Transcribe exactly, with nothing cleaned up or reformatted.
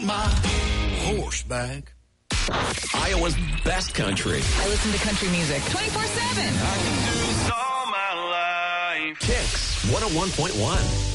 my horseback. Iowa's best country. I listen to country music twenty-four seven. I can do this all my life. Kicks one oh one point one.